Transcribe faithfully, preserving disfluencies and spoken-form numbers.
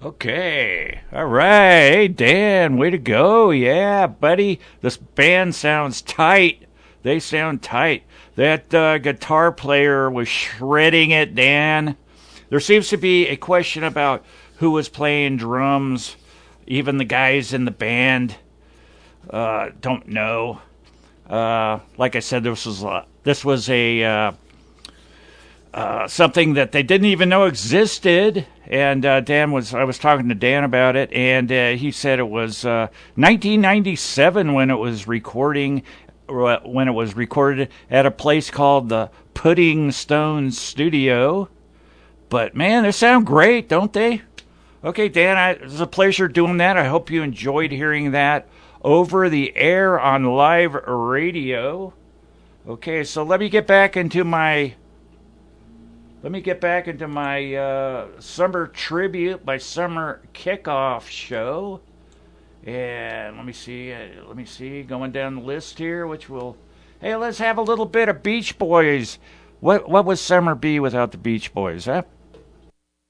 Okay. All right. Hey, Dan, way to go. Yeah, buddy. This band sounds tight. They sound tight. That uh, guitar player was shredding it, Dan. There seems to be a question about who was playing drums. Even the guys in the band uh, don't know. Uh, like I said, this was uh, this was a uh, uh, something that they didn't even know existed. And uh, Dan was I was talking to Dan about it, and uh, he said it was uh, nineteen ninety-seven when it was recording when it was recorded at a place called the Pudding Stone Studio. But man, they sound great, don't they? Okay, Dan, I, it was a pleasure doing that. I hope you enjoyed hearing that over the air on live radio. Okay, so let me get back into my let me get back into my uh, summer tribute, my summer kickoff show. And let me see, uh, let me see, going down the list here, which will, hey, let's have a little bit of Beach Boys. What what would summer be without the Beach Boys, huh?